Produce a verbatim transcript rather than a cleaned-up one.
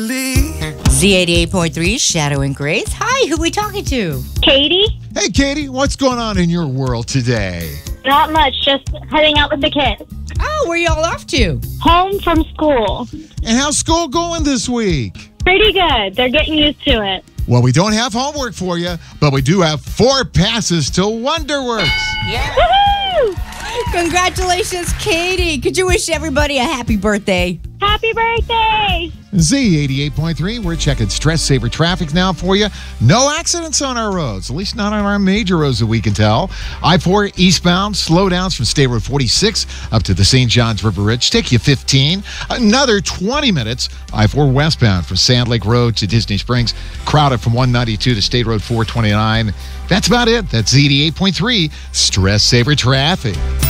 Z eighty-eight point three, Shadow and Grace. Hi, who are we talking to? Katie? Hey, Katie, what's going on in your world today? Not much, just heading out with the kids. Oh, where y'all off to? Home from school. And how's school going this week? Pretty good. They're getting used to it. Well, we don't have homework for you, but we do have four passes to Wonderworks. Yeah. Woohoo! Congratulations, Katie. Could you wish everybody a happy birthday? Happy birthday! Z eighty-eight point three, we're checking stress saver traffic now for you. No accidents on our roads, at least not on our major roads that we can tell. I four eastbound, slowdowns from State Road forty-six up to the Saint Johns River Ridge. Take you fifteen. Another twenty minutes. I four westbound from Sand Lake Road to Disney Springs. Crowded from one ninety-two to State Road four twenty-nine. That's about it. That's Z eighty-eight point three, stress saver traffic.